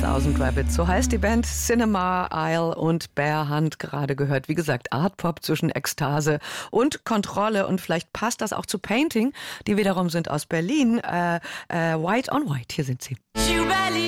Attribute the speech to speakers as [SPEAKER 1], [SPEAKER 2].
[SPEAKER 1] 1000 Rabbits. So heißt die Band. Cinema, Isle und Bear Hunt gerade gehört. Wie gesagt, Art-Pop zwischen Ekstase und Kontrolle. Und vielleicht passt das auch zu Painting. Die wiederum sind aus Berlin. White on White. Hier sind sie.